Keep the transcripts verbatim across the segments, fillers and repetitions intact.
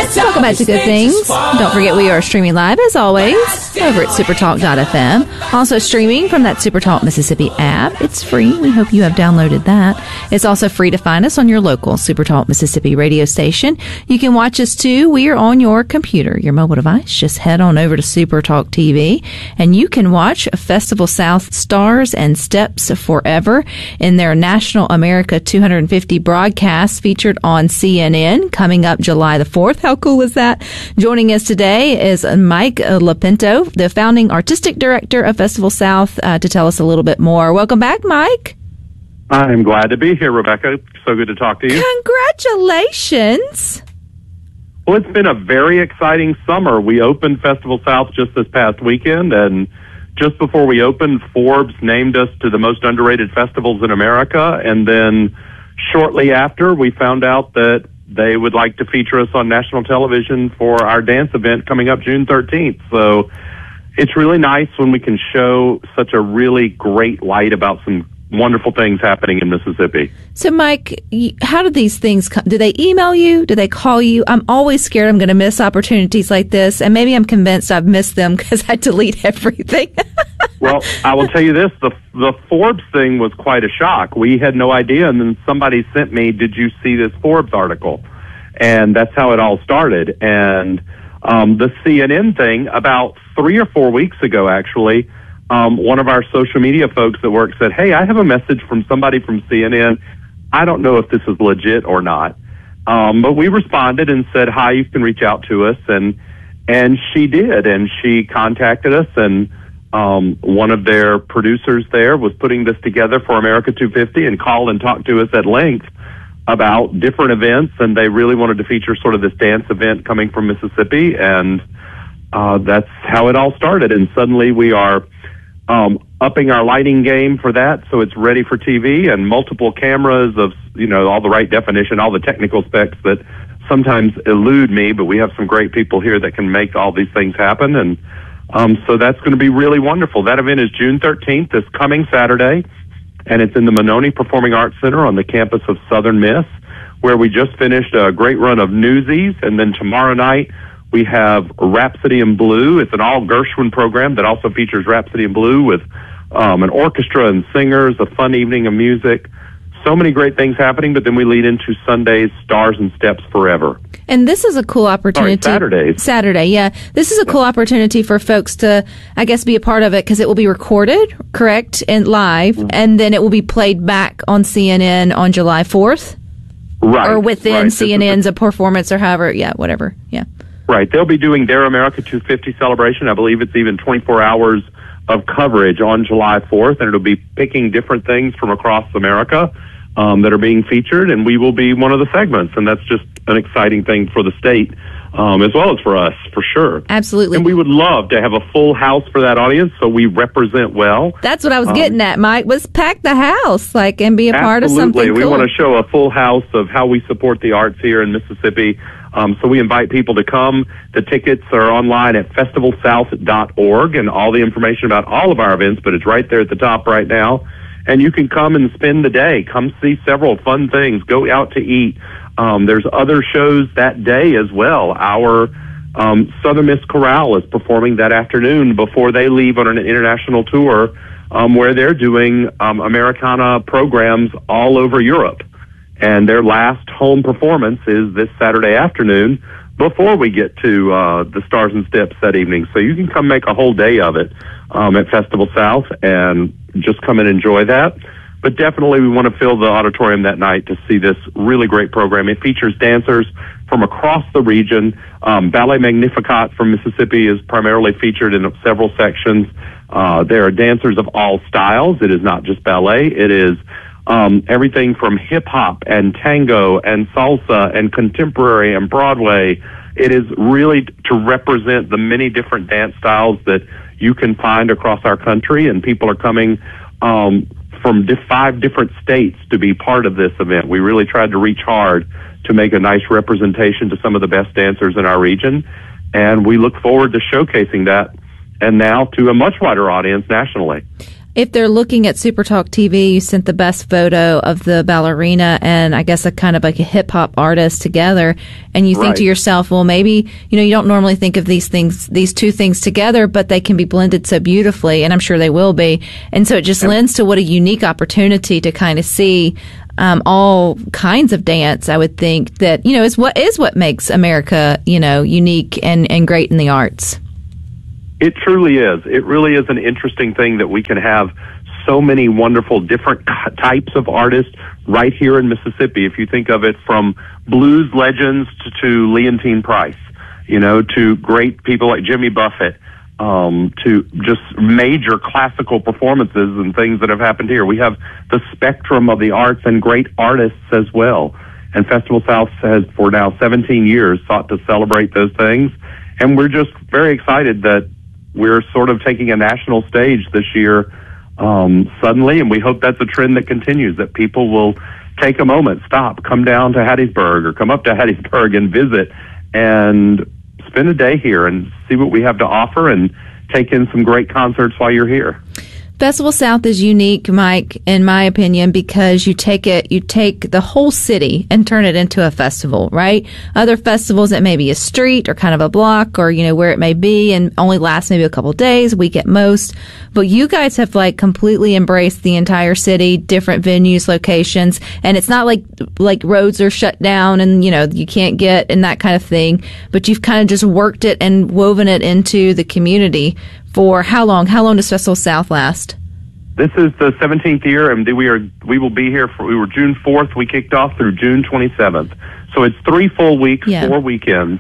Welcome back to Good Things. Don't forget we are streaming live, as always, over at supertalk dot f m. Also streaming from that Supertalk Mississippi app. It's free. We hope you have downloaded that. It's also free to find us on your local Supertalk Mississippi radio station. You can watch us, too. We are on your computer, your mobile device. Just head on over to Supertalk T V, and you can watch Festival South Stars and Steps Forever in their National America two hundred fifty broadcast featured on C N N coming up July the fourth. How cool is that? Joining us today is Mike Lapinto, the founding artistic director of Festival South, uh, to tell us a little bit more. Welcome back, Mike. I'm glad to be here, Rebecca. So good to talk to you. Congratulations. Well, it's been a very exciting summer. We opened Festival South just this past weekend, and just before we opened, Forbes named us to the most underrated festivals in America, and then shortly after, we found out that they would like to feature us on national television for our dance event coming up June thirteenth. So it's really nice when we can show such a really great light about some wonderful things happening in Mississippi. So, Mike, how do these things come? Do they email you? Do they call you? I'm always scared I'm going to miss opportunities like this, and maybe I'm convinced I've missed them because I delete everything. Well, I will tell you this. The, the Forbes thing was quite a shock. We had no idea, and then somebody sent me, did you see this Forbes article? And that's how it all started. And um, the C N N thing, about three or four weeks ago, actually, Um, one of our social media folks at work said, hey, I have a message from somebody from C N N. I don't know if this is legit or not. Um, but we responded and said, hi, you can reach out to us. And, and she did. And she contacted us. And, um, one of their producers there was putting this together for America two fifty and called and talked to us at length about different events. And they really wanted to feature sort of this dance event coming from Mississippi. And, uh, that's how it all started. And suddenly we are, Um, upping our lighting game for that, so it's ready for T V, and multiple cameras of, you know, all the right definition, all the technical specs that sometimes elude me, but we have some great people here that can make all these things happen, and um, so that's going to be really wonderful. That event is June thirteenth, this coming Saturday, and it's in the Mononi Performing Arts Center on the campus of Southern Miss, where we just finished a great run of Newsies, and then tomorrow night we have Rhapsody in Blue. It's an all-Gershwin program that also features Rhapsody in Blue with um, an orchestra and singers, a fun evening of music. So many great things happening, but then we lead into Sunday's Stars and Steps Forever. And this is a cool opportunity. Sorry, Saturdays. Saturday, yeah. This is a cool opportunity for folks to, I guess, be a part of it because it will be recorded, correct, and live, mm-hmm. and then it will be played back on C N N on July fourth? Right. Or within right. C N N's a performance or however, yeah, whatever, yeah. Right. They'll be doing their America two fifty celebration. I believe it's even twenty-four hours of coverage on July fourth, and it'll be picking different things from across America um, that are being featured, and we will be one of the segments, and that's just an exciting thing for the state um, as well as for us, for sure. Absolutely. And we would love to have a full house for that audience, so we represent well. That's what I was um, getting at, Mike, was pack the house, like, and be a part of something Absolutely. cool. We want to show a full house of how we support the arts here in Mississippi. Um, so we invite people to come. The tickets are online at festival south dot org, and all the information about all of our events, but it's right there at the top right now. And you can come and spend the day. Come see several fun things. Go out to eat. Um, there's other shows that day as well. Our um, Southern Miss Chorale is performing that afternoon before they leave on an international tour um, where they're doing um, Americana programs all over Europe. And their last home performance is this Saturday afternoon before we get to uh, the Stars and Steps that evening. So you can come make a whole day of it um, at Festival South and just come and enjoy that. But definitely we want to fill the auditorium that night to see this really great program. It features dancers from across the region. Um, Ballet Magnificat from Mississippi is primarily featured in several sections. Uh, there are dancers of all styles. It is not just ballet. It is Um, everything from hip-hop and tango and salsa and contemporary and Broadway. It is really to represent the many different dance styles that you can find across our country, and people are coming um, from di- five different states to be part of this event. We really tried to reach hard to make a nice representation to some of the best dancers in our region, and we look forward to showcasing that, and now to a much wider audience nationally. If they're looking at Super Talk T V, you sent the best photo of the ballerina and I guess a kind of like a hip hop artist together. And you think Right. to yourself, well, maybe, you know, you don't normally think of these things, these two things together, but they can be blended so beautifully. And I'm sure they will be. And so it just lends to what a unique opportunity to kind of see um, all kinds of dance. I would think that, you know, is what is what makes America, you know, unique and, and great in the arts. It truly is. It really is an interesting thing that we can have so many wonderful different types of artists right here in Mississippi. If you think of it from blues legends to, to Leontine Price, you know, to great people like Jimmy Buffett, um, to just major classical performances and things that have happened here. We have the spectrum of the arts and great artists as well. And Festival South has, for now seventeen years, sought to celebrate those things. And we're just very excited that we're sort of taking a national stage this year um, suddenly, and we hope that's a trend that continues, that people will take a moment, stop, come down to Hattiesburg or come up to Hattiesburg and visit and spend a day here and see what we have to offer and take in some great concerts while you're here. Festival South is unique, Mike, in my opinion, because you take it, you take the whole city and turn it into a festival, right? Other festivals, it may be a street or kind of a block or, you know, where it may be and only lasts maybe a couple of days, a week at most. But you guys have like completely embraced the entire city, different venues, locations, and it's not like, like roads are shut down and, you know, you can't get and that kind of thing, but you've kind of just worked it and woven it into the community. For how long? How long does Festival South last? This is the seventeenth year, and we are we will be here for. We were June fourth. We kicked off through June twenty-seventh. So it's three full weeks, Yeah. four weekends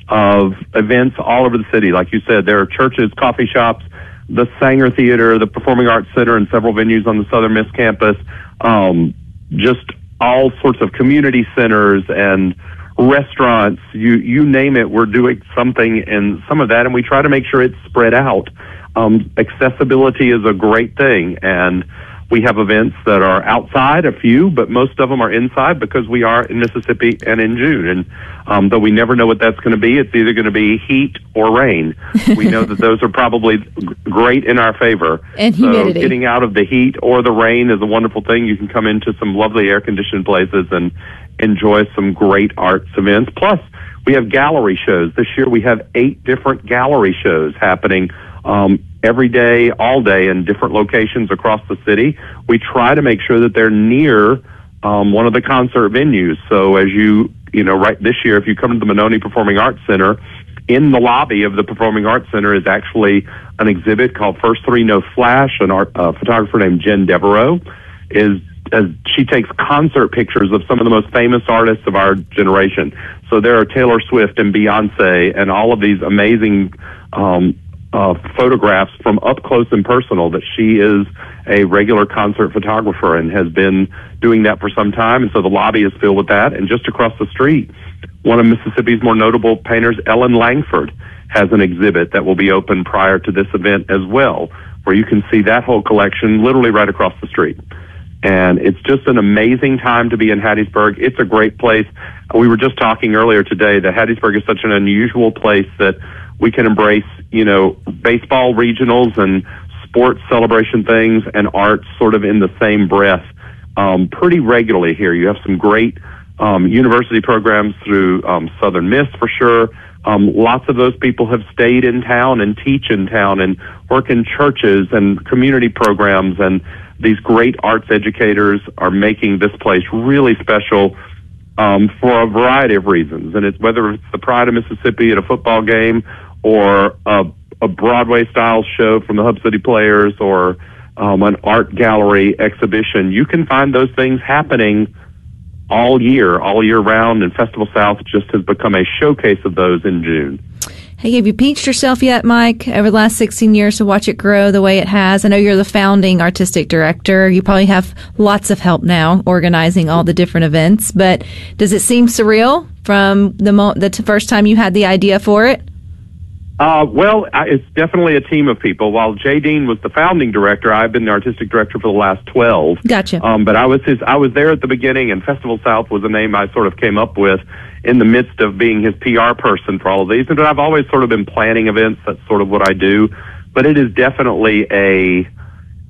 of events all over the city. Like you said, there are churches, coffee shops, the Sanger Theater, the Performing Arts Center, and several venues on the Southern Miss campus. Um, just all sorts of community centers and restaurants, you you name it, we're doing something in some of that, and we try to make sure it's spread out. Um, accessibility is a great thing, and we have events that are outside, a few, but most of them are inside because we are in Mississippi and in June. And um, though we never know what that's going to be, it's either going to be heat or rain. We know that those are probably g- great in our favor. And so humidity. getting out of the heat or the rain is a wonderful thing. You can come into some lovely air-conditioned places and enjoy some great arts events. Plus, we have gallery shows. This year we have eight different gallery shows happening um, every day, all day, in different locations across the city. We try to make sure that they're near um, one of the concert venues. So as you, you know, right this year, if you come to the Monone Performing Arts Center, in the lobby of the Performing Arts Center is actually an exhibit called First Three No Flash. An art uh, photographer named Jen Devereaux is as she takes concert pictures of some of the most famous artists of our generation. So there are Taylor Swift and Beyonce and all of these amazing um, uh, photographs from up close and personal that she is a regular concert photographer and has been doing that for some time. And so the lobby is filled with that. And just across the street, one of Mississippi's more notable painters, Ellen Langford, has an exhibit that will be open prior to this event as well, where you can see that whole collection literally right across the street. And it's just an amazing time to be in Hattiesburg. It's a great place. We were just talking earlier today that Hattiesburg is such an unusual place that we can embrace, you know, baseball regionals and sports celebration things and arts sort of in the same breath um, pretty regularly here. You have some great um, university programs through um, Southern Miss for sure. Um, lots of those people have stayed in town and teach in town and work in churches and community programs, and these great arts educators are making this place really special um, for a variety of reasons. And it's whether it's the Pride of Mississippi at a football game or a, a Broadway-style show from the Hub City Players or um, an art gallery exhibition. You can find those things happening all year, all year round, and Festival South just has become a showcase of those in June. Hey, have you pinched yourself yet, Mike, over the last sixteen years to watch it grow the way it has? I know you're the founding artistic director. You probably have lots of help now organizing all the different events, but does it seem surreal from the, mo- the t- first time you had the idea for it? Uh, well, I, it's definitely a team of people. While Jay Dean was the founding director, I've been the artistic director for the last twelve. Gotcha. Um, but I was his, I was there at the beginning, and Festival South was a name I sort of came up with in the midst of being his P R person for all of these. And I've always sort of been planning events. That's sort of what I do. But it is definitely a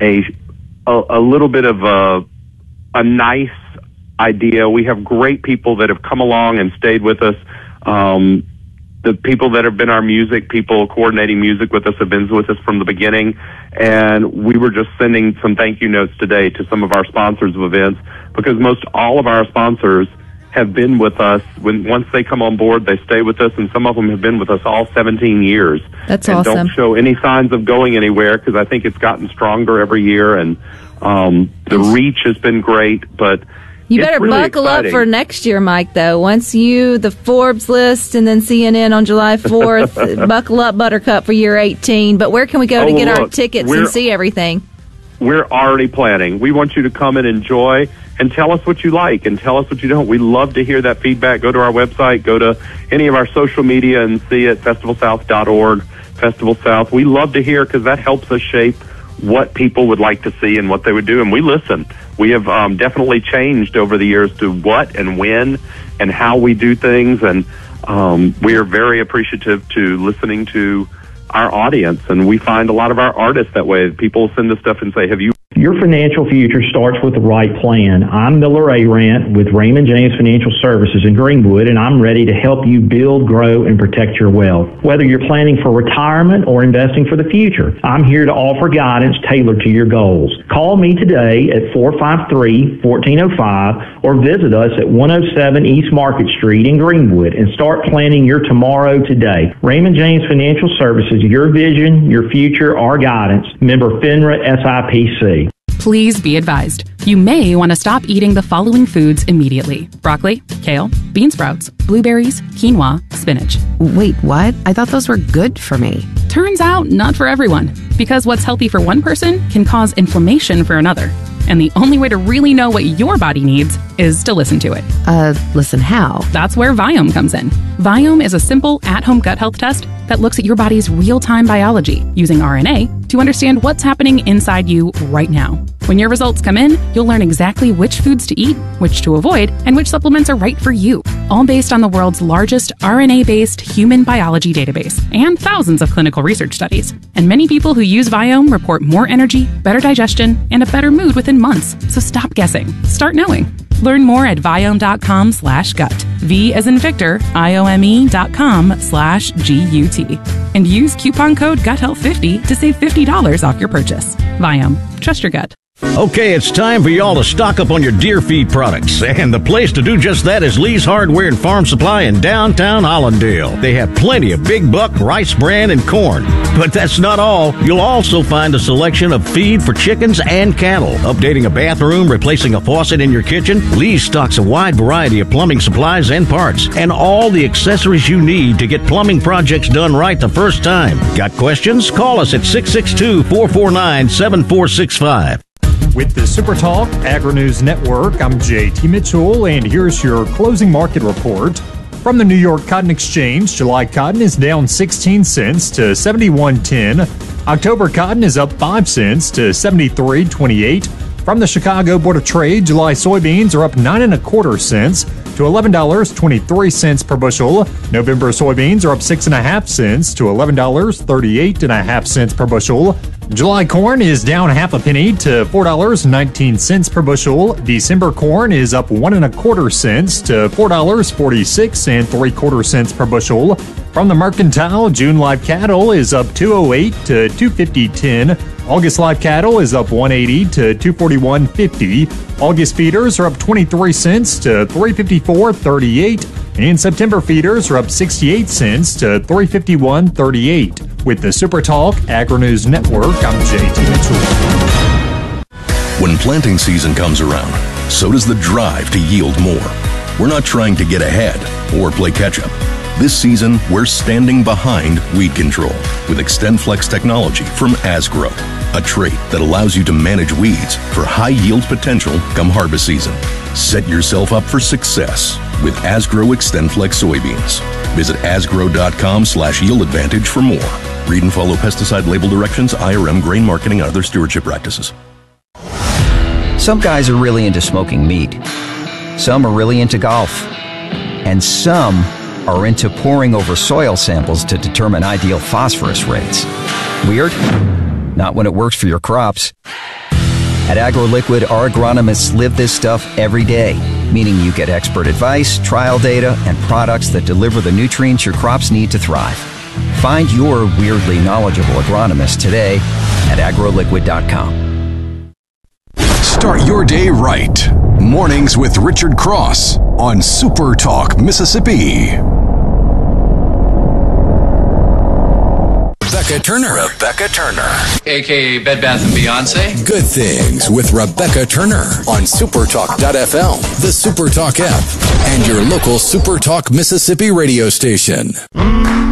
a, a, a little bit of a, a nice idea. We have great people that have come along and stayed with us. Um, the people that have been our music people coordinating music with us have been with us from the beginning. And we were just sending some thank you notes today to some of our sponsors of events, because most all of our sponsors have been with us. When once they come on board, they stay with us, and some of them have been with us all seventeen years. That's and awesome. Don't show any signs of going anywhere, because I think it's gotten stronger every year, and um, the reach has been great. But you better really buckle exciting. up for next year, Mike, though. Once you, the Forbes list, and then C N N on July fourth, buckle up, Buttercup, for year eighteen. But where can we go oh, to get look, our tickets and see everything? We're already planning. We want you to come and enjoy and tell us what you like and tell us what you don't. We love to hear that feedback. Go to our website, go to any of our social media and see it, festival south dot org, Festival South. We love to hear, because that helps us shape what people would like to see and what they would do, and we listen. We have um, definitely changed over the years to what and when and how we do things, and um, we are very appreciative to listening to our audience, and we find a lot of our artists that way. People send us stuff and say, have you... Your financial future starts with the right plan. I'm Miller Arant with Raymond James Financial Services in Greenwood, and I'm ready to help you build, grow, and protect your wealth. Whether you're planning for retirement or investing for the future, I'm here to offer guidance tailored to your goals. Call me today at four five three, one four zero five or visit us at one oh seven East Market Street in Greenwood and start planning your tomorrow today. Raymond James Financial Services, your vision, your future, our guidance. Member FINRA S I P C. Please be advised, you may want to stop eating the following foods immediately: broccoli, kale, bean sprouts, blueberries, quinoa, spinach. Wait, what? I thought those were good for me. Turns out, not for everyone, because what's healthy for one person can cause inflammation for another. And the only way to really know what your body needs is to listen to it. Uh, listen how? That's where Viome comes in. Viome is a simple, at-home gut health test that looks at your body's real-time biology using R N A to understand what's happening inside you right now. When your results come in, you'll learn exactly which foods to eat, which to avoid, and which supplements are right for you, all based on the world's largest R N A-based human biology database and thousands of clinical research studies. And many people who use Viome report more energy, better digestion, and a better mood within months. So stop guessing. Start knowing. Learn more at Viome.com slash gut. V as in Victor, I-O-M-E dot com slash G-U-T. And use coupon code gut health fifty to save fifty dollars off your purchase. Viome. Trust your gut. Okay, it's time for y'all to stock up on your deer feed products. And the place to do just that is Lee's Hardware and Farm Supply in downtown Hollandale. They have plenty of big buck, rice bran, and corn. But that's not all. You'll also find a selection of feed for chickens and cattle. Updating a bathroom, replacing a faucet in your kitchen, Lee's stocks a wide variety of plumbing supplies and parts, and all the accessories you need to get plumbing projects done right the first time. Got questions? Call us at six six two, four four nine, seven four six five. With the Super Talk Agri-News Network, I'm J T Mitchell, and here's your closing market report. From the New York Cotton Exchange, July cotton is down sixteen cents to seventy-one ten. October cotton is up five cents to seventy-three twenty-eight. From the Chicago Board of Trade, July soybeans are up nine and a quarter cents to eleven dollars and twenty-three cents per bushel. November soybeans are up six and a half cents to eleven dollars and thirty-eight and a half cents per bushel. July corn is down half a penny to four dollars and nineteen cents per bushel. December corn is up one and a quarter cents to four dollars and forty-six and three quarter cents per bushel. From the Mercantile, June live cattle is up two oh eight to two fifty ten. August live cattle is up one eighty to two forty-one fifty. August feeders are up twenty-three cents to three fifty-four thirty-eight. And September feeders are up sixty-eight cents to three fifty-one thirty-eight. With the Super Talk Agri-News Network, I'm J T Mitchell. When planting season comes around, so does the drive to yield more. We're not trying to get ahead or play catch-up. This season, we're standing behind weed control with XtendFlex technology from Asgrow, a trait that allows you to manage weeds for high yield potential come harvest season. Set yourself up for success with Asgrow XtendFlex soybeans. Visit asgrow.com slash yield advantage for more. Read and follow pesticide label directions, I R M, grain marketing, and other stewardship practices. Some guys are really into smoking meat. Some are really into golf. And some are into poring over soil samples to determine ideal phosphorus rates. Weird? not when it works for your crops. At AgroLiquid, our agronomists live this stuff every day, meaning you get expert advice, trial data, and products that deliver the nutrients your crops need to thrive. Find your weirdly knowledgeable agronomist today at agro liquid dot com. Start your day right. Mornings with Richard Cross on Super Talk Mississippi. Rebecca Turner. Rebecca Turner. A K A Bed Bath and Beyonce. Good Things with Rebecca Turner on supertalk dot f m, the Supertalk app, and your local Supertalk Mississippi radio station.